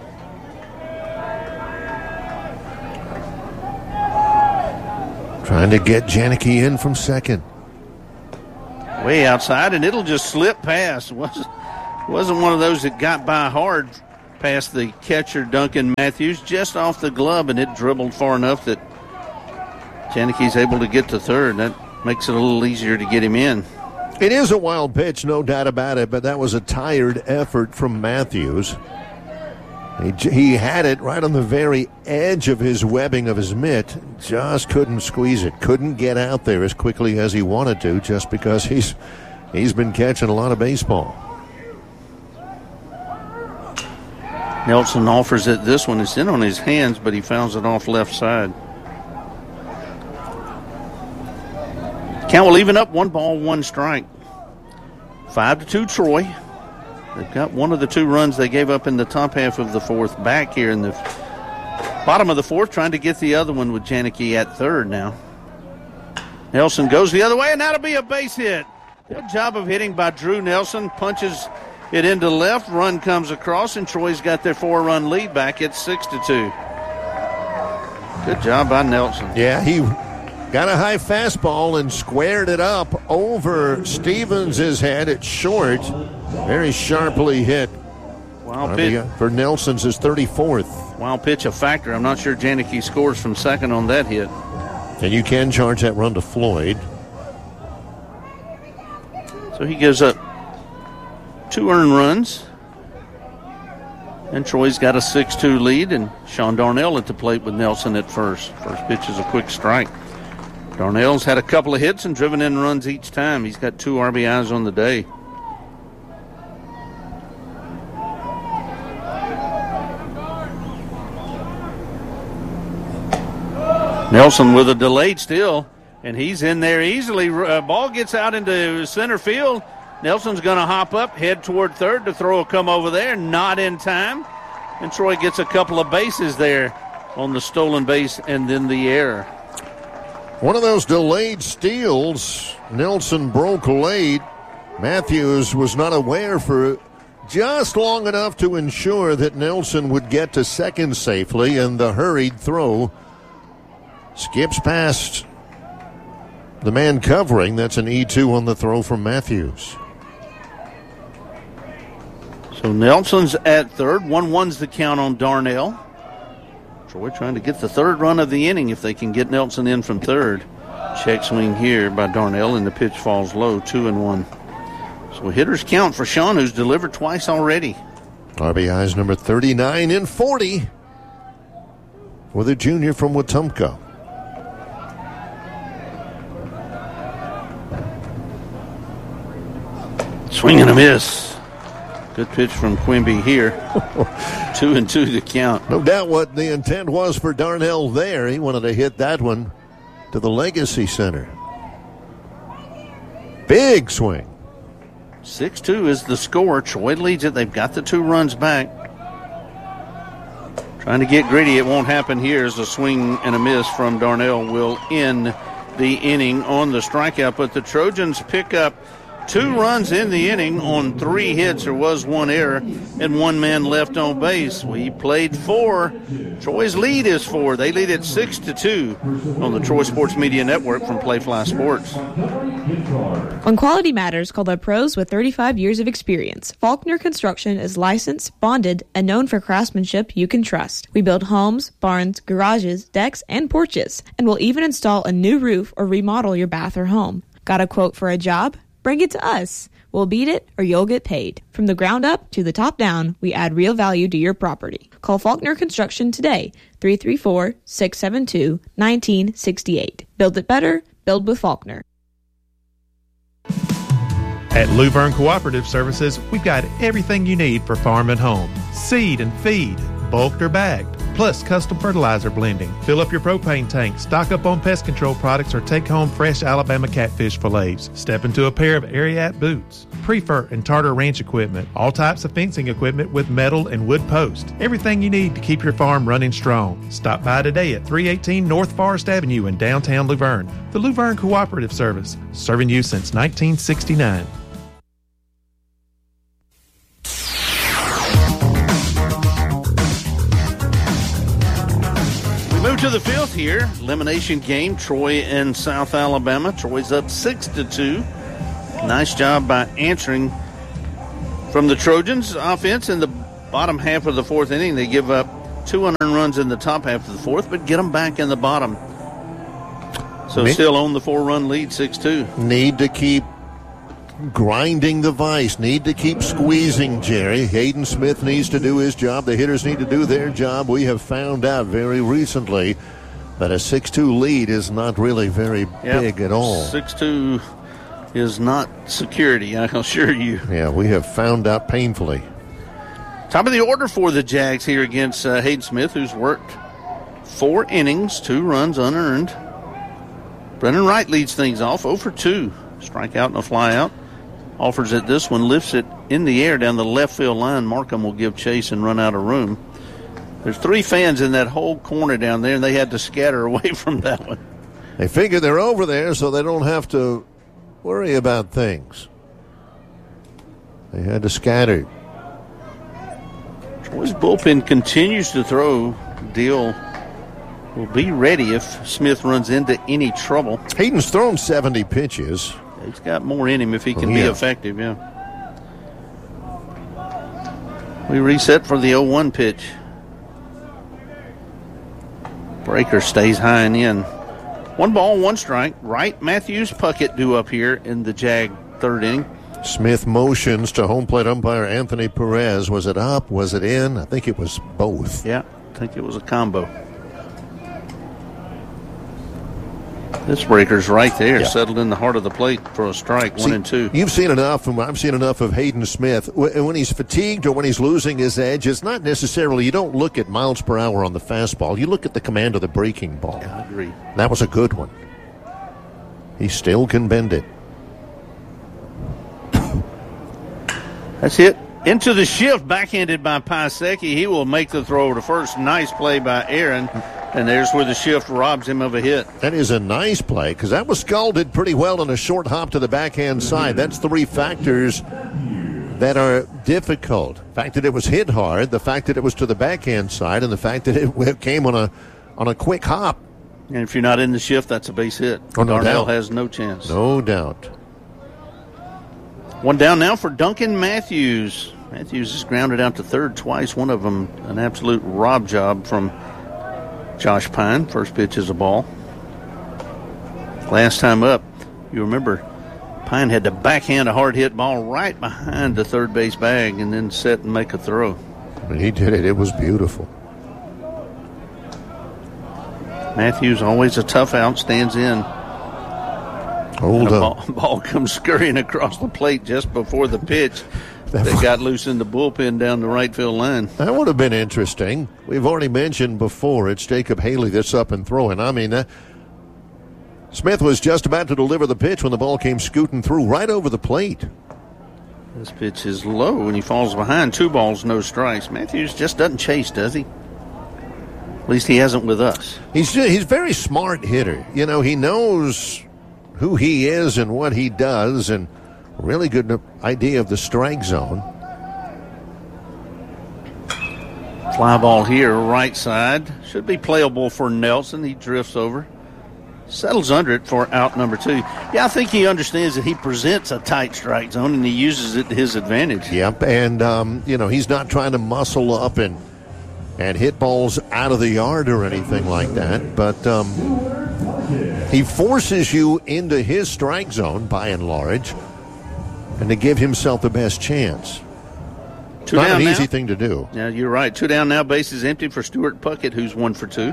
Speaker 8: Trying to get Janicki in from second.
Speaker 1: Way outside, and it'll just slip past. It wasn't, wasn't one of those that got by hard past the catcher, Duncan Matthews, just off the glove, and it dribbled far enough that Janicki's able to get to third. That makes it a little easier to get him in.
Speaker 8: It is a wild pitch, no doubt about it, but that was a tired effort from Matthews. He, he had it right on the very edge of his webbing of his mitt, just couldn't squeeze it, couldn't get out there as quickly as he wanted to, just because he's he's been catching a lot of baseball.
Speaker 1: Nelson offers it this one. It's in on his hands, but he fouls it off left side. Count will even up, one ball, one strike. Five to two, Troy. They've got one of the two runs they gave up in the top half of the fourth back here in the bottom of the fourth, trying to get the other one with Janicki at third now. Nelson goes the other way, and that'll be a base hit. Good job of hitting by Drew Nelson. Punches it into left. Run comes across, and Troy's got their four-run lead back at six to two. Good job by Nelson.
Speaker 8: Yeah, he got a high fastball and squared it up over Stevens' head. It's short. Very sharply hit.
Speaker 1: Wild pitch.
Speaker 8: For Nelson's his thirty-fourth.
Speaker 1: Wild pitch a factor. I'm not sure Janicki scores from second on that hit.
Speaker 8: And you can charge that run to Floyd.
Speaker 1: So he gives up two earned runs. And Troy's got a six two lead, and Sean Darnell at the plate with Nelson at first. First pitch is a quick strike. Darnell's had a couple of hits and driven in runs each time. He's got two R B Is on the day. Nelson with a delayed steal, and he's in there easily. Uh, ball gets out into center field. Nelson's going to hop up, head toward third. The throw will come over there, not in time. And Troy gets a couple of bases there on the stolen base and then the error.
Speaker 8: One of those delayed steals, Nelson broke late. Matthews was not aware for just long enough to ensure that Nelson would get to second safely, and the hurried throw skips past the man covering. That's an E two on the throw from Matthews.
Speaker 1: So Nelson's at third. one one's the count on Darnell. Troy trying to get the third run of the inning if they can get Nelson in from third. Check swing here by Darnell, and the pitch falls low, two and one. So hitters count for Sean, who's delivered twice already.
Speaker 8: R B Is number thirty-nine and forty for the junior from Wetumpka.
Speaker 1: Swing and a miss. Good pitch from Quimby here. two and two to count.
Speaker 8: No doubt what the intent was for Darnell there. He wanted to hit that one to the Legacy Center. Big swing.
Speaker 1: six two is the score. Troy leads it. They've got the two runs back. Trying to get gritty. It won't happen here as a swing and a miss from Darnell will end the inning on the strikeout. But the Trojans pick up two runs in the inning on three hits. There was one error and one man left on base. We played four. Troy's lead is four. They lead at six to two on the Troy Sports Media Network from Playfly Sports.
Speaker 12: When quality matters, call the pros with thirty-five years of experience. Faulkner Construction is licensed, bonded, and known for craftsmanship you can trust. We build homes, barns, garages, decks, and porches, and will even install a new roof or remodel your bath or home. Got a quote for a job? Bring it to us. We'll beat it or you'll get paid. From the ground up to the top down, we add real value to your property. Call Faulkner Construction today, three three four, six seven two, one nine six eight. Build it better, build with Faulkner.
Speaker 3: At Luverne Cooperative Services, we've got everything you need for farm and home. Seed and feed, bulked or bagged, plus custom fertilizer blending. Fill up your propane tank, stock up on pest control products, or take home fresh Alabama catfish fillets. Step into a pair of Ariat boots, Prefer and Tartar Ranch equipment, all types of fencing equipment with metal and wood posts. Everything you need to keep your farm running strong. Stop by today at three eighteen North Forest Avenue in downtown Luverne. The Luverne Cooperative Service, serving you since nineteen sixty-nine.
Speaker 1: Move to the fifth here. Elimination game, Troy and South Alabama. Troy's up six to two. Nice job by answering from the Trojans offense in the bottom half of the fourth inning. They give up two hundred runs in the top half of the fourth, but get them back in the bottom. So
Speaker 8: Me-
Speaker 1: still on the four-run lead, six two.
Speaker 8: Need to keep grinding the vise. Need to keep squeezing, Jerry. Hayden Smith needs to do his job. The hitters need to do their job. We have found out very recently that a six two lead is not really very
Speaker 1: Yep.
Speaker 8: big at all.
Speaker 1: six two is not security, I can assure you.
Speaker 8: Yeah, we have found out painfully.
Speaker 1: Top of the order for the Jags here against uh, Hayden Smith, who's worked four innings, two runs unearned. Brennan Wright leads things off, oh for two. Strikeout and a fly out. Offers it this one, lifts it in the air down the left field line. Markham will give chase and run out of room. There's three fans in that whole corner down there, and they had to scatter away from that one.
Speaker 8: They figure they're over there so they don't have to worry about things. They had to scatter.
Speaker 1: Troy's bullpen continues to throw. Deal will be ready if Smith runs into any trouble.
Speaker 8: Hayden's thrown seventy pitches.
Speaker 1: He's got more in him if he can
Speaker 8: Oh,
Speaker 1: be
Speaker 8: yeah.
Speaker 1: effective, yeah. We reset for the oh one pitch. Breaker stays high and in. One ball, one strike. Wright, Matthews, Puckett due up here in the Jag third inning.
Speaker 8: Smith motions to home plate umpire Anthony Perez. Was it up? Was it in? I think it was both.
Speaker 1: Yeah, I think it was a combo. This breaker's right there,
Speaker 8: Yeah.
Speaker 1: settled in the heart of the plate for a strike, one
Speaker 8: See,
Speaker 1: and two.
Speaker 8: You've seen enough, and I've seen enough of Hayden Smith. Wh- When he's fatigued or when he's losing his edge, it's not necessarily, you don't look at miles per hour on the fastball. You look at the command of the breaking ball.
Speaker 1: I agree.
Speaker 8: That was a good one. He still can bend it.
Speaker 1: That's it. Into the shift, backhanded by Pisecki. He will make the throw to first. Nice play by Aaron. And there's where the shift robs him of a hit.
Speaker 8: That is a nice play because that was scalded pretty well on a short hop to the backhand side. That's three factors that are difficult. The fact that it was hit hard, the fact that it was to the backhand side, and the fact that it came on a on a quick hop.
Speaker 1: And if you're not in the shift, that's a base hit.
Speaker 8: Oh, no
Speaker 1: Darnell
Speaker 8: doubt.
Speaker 1: has no chance.
Speaker 8: No doubt.
Speaker 1: One down now for Duncan Matthews. Matthews is grounded out to third twice. One of them an absolute rob job from Josh Pine. First pitch is a ball. Last time up, you remember, Pine had to backhand a hard hit ball right behind the third base bag and then set and make a throw.
Speaker 8: When he did it, it was beautiful.
Speaker 1: Matthews, always a tough out, stands in.
Speaker 8: Hold
Speaker 1: and a
Speaker 8: up.
Speaker 1: ball, ball comes scurrying across the plate just before the pitch. They got loose in the bullpen down the right field line.
Speaker 8: That would have been interesting. We've already mentioned before, it's Jacob Haley that's up and throwing. I mean, uh, Smith was just about to deliver the pitch when the ball came scooting through right over the plate.
Speaker 1: This pitch is low and he falls behind. Two balls, no strikes. Matthews just doesn't chase, does he? At least he hasn't with us.
Speaker 8: He's he's a very smart hitter. You know, he knows who he is and what he does, and really good idea of the strike zone.
Speaker 1: Fly ball here, right side. Should be playable for Nelson. He drifts over. Settles under it for out number two. Yeah, I think he understands that he presents a tight strike zone and he uses it to his advantage.
Speaker 8: Yep, and, um, you know, he's not trying to muscle up and and hit balls out of the yard or anything like that, but um, he forces you into his strike zone, by and large, and to give himself the best chance.
Speaker 1: Two
Speaker 8: Not
Speaker 1: down
Speaker 8: an
Speaker 1: now.
Speaker 8: easy thing to do.
Speaker 1: Yeah, you're right. Two down now. Bases empty for Stuart Puckett, who's one for two.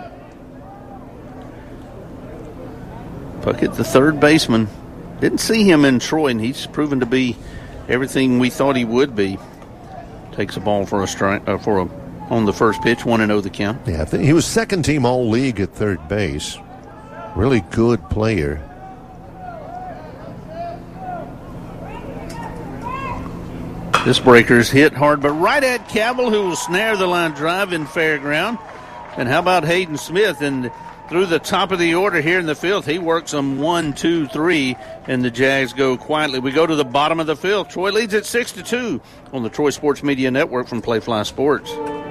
Speaker 1: Puckett, the third baseman. Didn't see him in Troy, and he's proven to be everything we thought he would be. Takes a ball for a strike, uh, for a on the first pitch, one and oh the count.
Speaker 8: Yeah, I think he was second team all league at third base. Really good player.
Speaker 1: This breaker's hit hard, but right at Cabell, who will snare the line drive in fair ground. And how about Hayden Smith? And through the top of the order here in the field, he works them one, two, three, and the Jags go quietly. We go to the bottom of the field. Troy leads at six to two on the Troy Sports Media Network from Playfly Sports.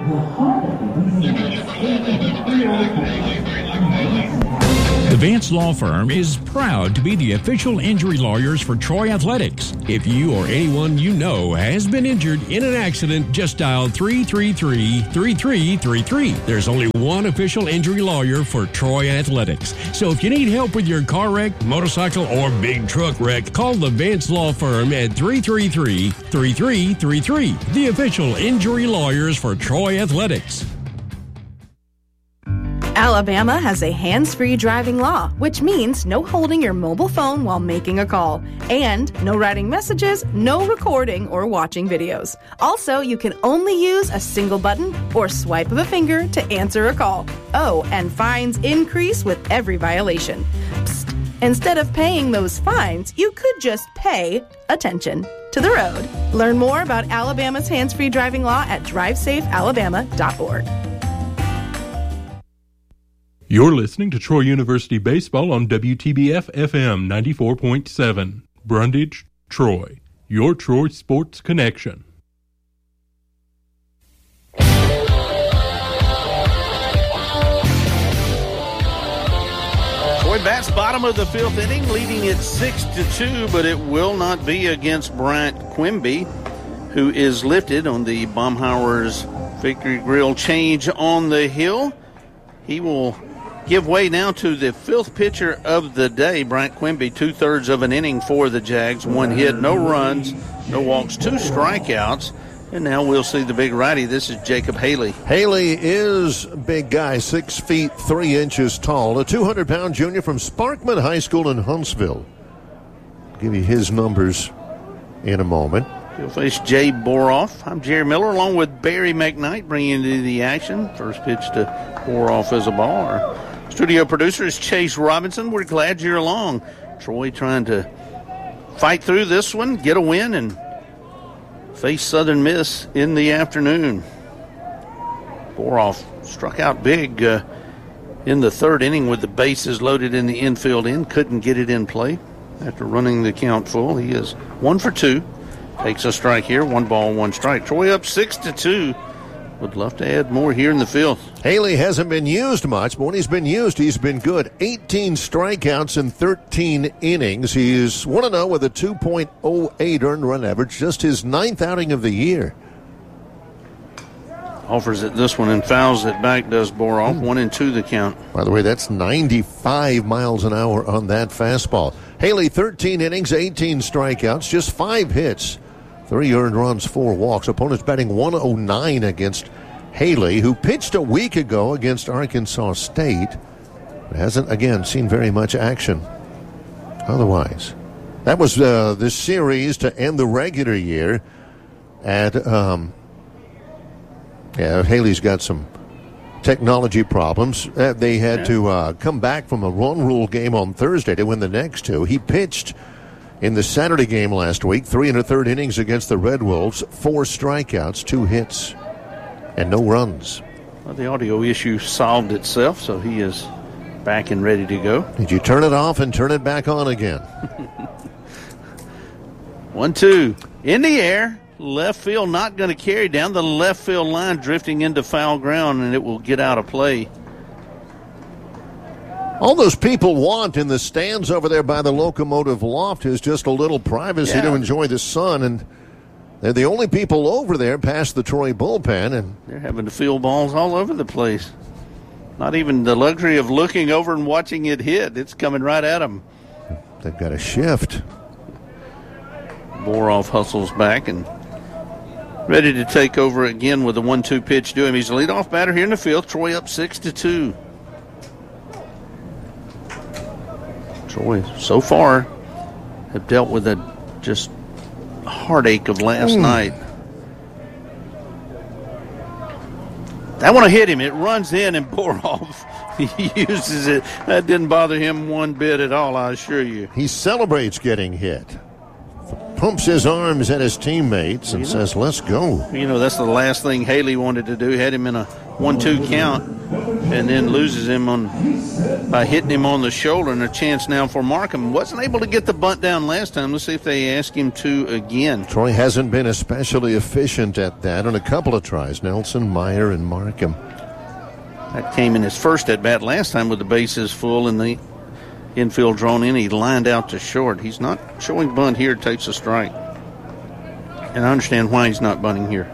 Speaker 13: The Vance Law Firm is proud to be the official injury lawyers for Troy Athletics. If you or anyone you know has been injured in an accident, just dial three three three, three three three three. There's only one official injury lawyer for Troy Athletics. So if you need help with your car wreck, motorcycle, or big truck wreck, call the Vance Law Firm at three three three, three three three three. The official injury lawyers for Troy Athletics.
Speaker 14: Alabama has a hands-free driving law, which means no holding your mobile phone while making a call, and no writing messages, no recording or watching videos. Also, you can only use a single button or swipe of a finger to answer a call. Oh, and fines increase with every violation. Psst. Instead of paying those fines, you could just pay attention to the road. Learn more about Alabama's hands-free driving law at drive safe alabama dot org.
Speaker 15: You're listening to Troy University Baseball on W T B F F M ninety-four point seven. Brundage, Troy. Your Troy Sports Connection.
Speaker 1: Troy bats bottom of the fifth inning, leading it six to two, but it will not be against Bryant Quimby, who is lifted on the Baumhauer's Victory Grill change on the hill. He will give way now to the fifth pitcher of the day, Bryant Quimby, two-thirds of an inning for the Jags. One hit, no runs, no walks, two strikeouts. And now we'll see the big righty. This is Jacob Haley.
Speaker 8: Haley is a big guy, six feet, three inches tall. A two hundred pound junior from Sparkman High School in Huntsville. I'll give you his numbers in a moment.
Speaker 1: He'll face Jay Boroff. I'm Jerry Miller along with Barry McKnight bringing you the action. First pitch to Boroff as a ball. Our studio producer is Chase Robinson. We're glad you're along. Troy trying to fight through this one, get a win, and face Southern Miss in the afternoon. Boroff struck out big uh, in the third inning with the bases loaded in the infield end. Couldn't get it in play after running the count full. He is one for two. Takes a strike here. One ball, one strike. Troy up six to two. Would love to add more here in the field.
Speaker 8: Haley hasn't been used much, but when he's been used, he's been good. eighteen strikeouts in thirteen innings. He's one and oh with a two point oh eight earned run average, just his ninth outing of the year.
Speaker 1: Offers it this one and fouls it back, does Boroff. One and two the count.
Speaker 8: By the way, that's ninety-five miles an hour on that fastball. Haley, thirteen innings, eighteen strikeouts, just five hits. Three earned runs, four walks. Opponents batting one oh nine against Haley, who pitched a week ago against Arkansas State. But hasn't, again, seen very much action otherwise. That was uh, this series to end the regular year at, um, yeah, Haley's got some technology problems. Uh, they had yeah. to uh, come back from a run rule game on Thursday to win the next two. He pitched in the Saturday game last week, three and a third innings against the Red Wolves, four strikeouts, two hits, and no runs.
Speaker 1: Well, the audio issue solved itself, so he is back and ready to go.
Speaker 8: Did you turn it off and turn it back on again?
Speaker 1: One, two. In the air. Left field not going to carry down the left field line, drifting into foul ground, and it will get out of play.
Speaker 8: All those people want in the stands over there by the locomotive loft is just a little privacy yeah. to enjoy the sun, and they're the only people over there past the Troy bullpen, and
Speaker 1: they're having to field balls all over the place. Not even the luxury of looking over and watching it hit. It's coming right at them.
Speaker 8: They've got a shift.
Speaker 1: Boroff hustles back and ready to take over again with a one two pitch to him. He's the leadoff batter here in the field. Troy up six to two. Troy, so far, have dealt with a just heartache of last mm. night. That one hit him. It runs in, and Boroff he uses it. That didn't bother him one bit at all, I assure you.
Speaker 8: He celebrates getting hit. Pumps his arms at his teammates and
Speaker 1: you know,
Speaker 8: says, let's go.
Speaker 1: You know, that's the last thing Haley wanted to do. Had him in a one two count and then loses him on by hitting him on the shoulder, and a chance now for Markham. Wasn't able to get the bunt down last time. Let's see if they ask him to again.
Speaker 8: Troy hasn't been especially efficient at that on a couple of tries. Nelson, Meyer, and Markham.
Speaker 1: That came in his first at bat last time with the bases full and the infield drawn in. He lined out to short. He's not showing bunt here. Takes a strike. And I understand why he's not bunting here.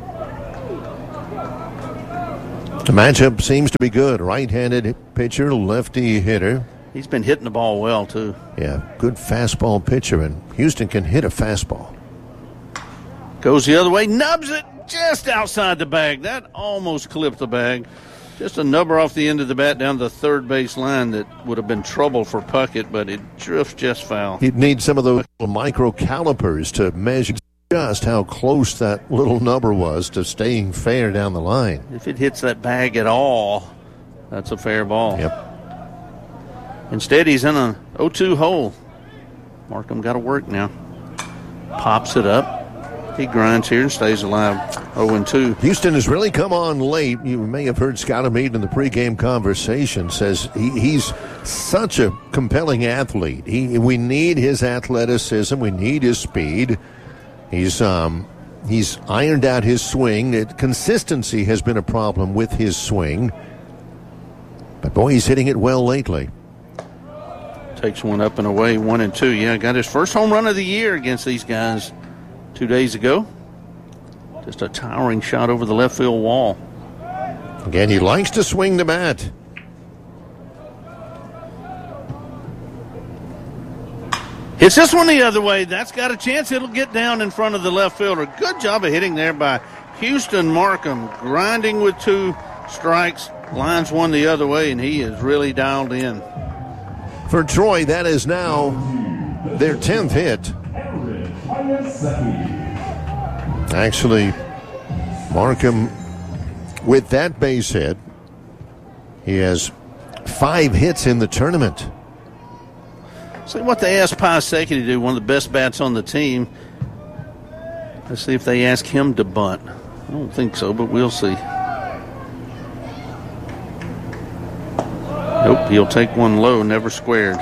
Speaker 8: The matchup seems to be good. Right-handed pitcher, lefty hitter.
Speaker 1: He's been hitting the ball well, too.
Speaker 8: Yeah, good fastball pitcher, and Houston can hit a fastball.
Speaker 1: Goes the other way, nubs it just outside the bag. That almost clipped the bag. Just a nubber off the end of the bat down the third base line that would have been trouble for Puckett, but it drifts just foul.
Speaker 8: He'd need some of those micro calipers to measure just how close that little number was to staying fair down the line.
Speaker 1: If it hits that bag at all, that's a fair ball.
Speaker 8: Yep.
Speaker 1: Instead, he's in an oh two hole. Markham got to work now. Pops it up. He grinds here and stays alive. oh and two.
Speaker 8: Houston has really come on late. You may have heard Scott Mead in the pregame conversation says he, he's such a compelling athlete. He, we need his athleticism. We need his speed. He's um, he's ironed out his swing. It, consistency has been a problem with his swing. But, boy, he's hitting it well lately.
Speaker 1: Takes one up and away, one and two. Yeah, got his first home run of the year against these guys two days ago. Just a towering shot over the left field wall.
Speaker 8: Again, he likes to swing the bat.
Speaker 1: Hits this one the other way. That's got a chance. It'll get down in front of the left fielder. Good job of hitting there by Houston Markham. Grinding with two strikes. Lines one the other way, and he is really dialed in.
Speaker 8: For Troy, that is now their tenth hit. Actually, Markham, with that base hit, he has five hits in the tournament.
Speaker 1: See what they asked Piasecki to do, one of the best bats on the team. Let's see if they ask him to bunt. I don't think so, but we'll see. Nope, he'll take one low, never squared.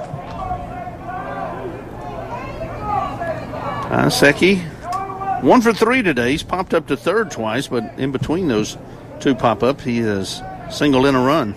Speaker 1: Piasecki, one for three today. He's popped up to third twice, but in between those two pop-ups, he has singled in a run.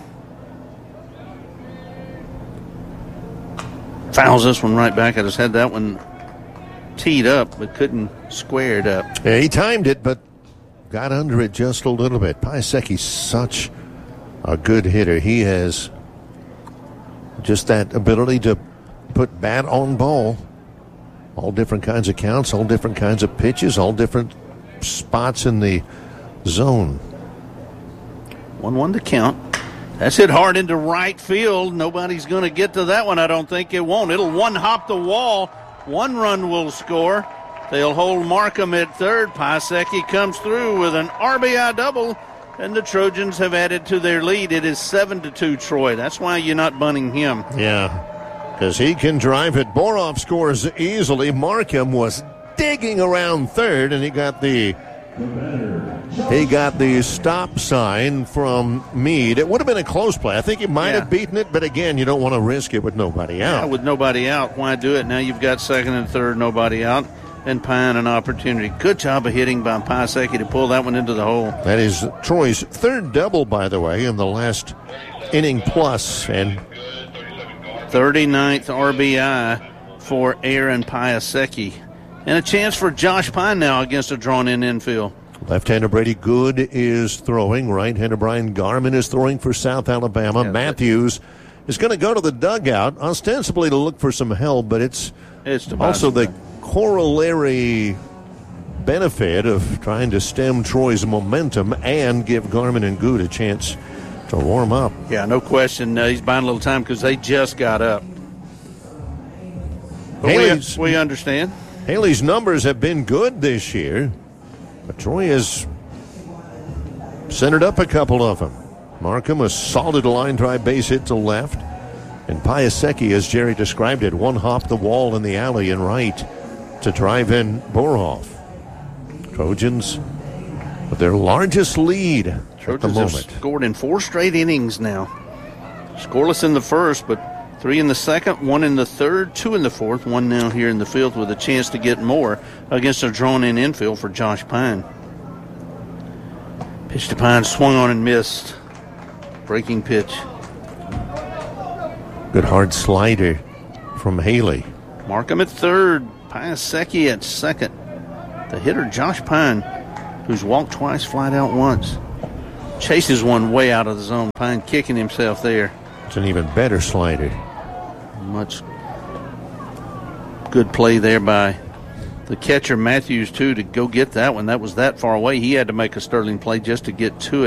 Speaker 1: Fouls this one right back. I just had that one teed up, but couldn't square it up.
Speaker 8: Yeah, he timed it, but got under it just a little bit. Piasecki's such a good hitter. He has just that ability to put bat on ball. All different kinds of counts, all different kinds of pitches, all different spots in the zone.
Speaker 1: one one to count. That's hit hard into right field. Nobody's going to get to that one. I don't think it won't. It'll one-hop the wall. One run will score. They'll hold Markham at third. Piasecki comes through with an R B I double, and the Trojans have added to their lead. It is seven to two, Troy. That's why you're not bunting him.
Speaker 8: Yeah, because he can drive it. Boroff scores easily. Markham was digging around third, and he got the he got the stop sign from Mead. It would have been a close play. I think he might
Speaker 1: Yeah.
Speaker 8: have beaten it, but again, you don't want to risk it with nobody out.
Speaker 1: Yeah, with nobody out, why do it? Now you've got second and third, nobody out, and Pine an opportunity. Good job of hitting by Piasecki to pull that one into the hole.
Speaker 8: That is Troy's third double, by the way, in the last inning plus, and
Speaker 1: thirty-ninth R B I for Aaron Piasecki. And a chance for Josh Pine now against a drawn-in infield.
Speaker 8: left-hander Brady Good is throwing. Right-hander Brian Garman is throwing for South Alabama.
Speaker 1: Yeah,
Speaker 8: Matthews is going to go to the dugout, ostensibly to look for some help, but it's,
Speaker 1: It's to
Speaker 8: also
Speaker 1: buy
Speaker 8: the corollary benefit of trying to stem Troy's momentum and give Garman and Good a chance to warm up.
Speaker 1: Yeah, no question. Uh, he's buying a little time because they just got up. But we,
Speaker 8: Haley's-
Speaker 1: we understand.
Speaker 8: Haley's numbers have been good this year, but Troy has Centered up a couple of them. Markham, a solid line drive base hit to left. And Piasecki, as Jerry described it, one hop the wall in the alley and right to drive in Borhoff. Trojans with their largest lead
Speaker 1: Trojans
Speaker 8: at the moment.
Speaker 1: have scored in four straight innings now. Scoreless in the first, but three in the second, one in the third, two in the fourth, one now here in the field with a chance to get more against a drawn-in infield for Josh Pine. Pitch to Pine, swung on and missed. Breaking pitch.
Speaker 8: Good hard slider from Haley.
Speaker 1: Markham at third, Piasecki at second. The hitter, Josh Pine, who's walked twice, flied out once. Chases one way out of the zone. Pine kicking himself there.
Speaker 8: It's an even better slider.
Speaker 1: Much good play there by the catcher, Matthews, too, to go get that one. That was that far away. He had to make a sterling play just to get to it.